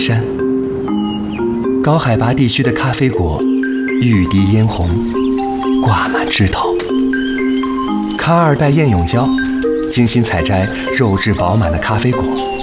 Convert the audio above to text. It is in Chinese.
山。高海拔地区的咖啡果玉滴嫣红，挂满枝头。卡尔戴燕永娇精心采摘肉质饱满的咖啡果，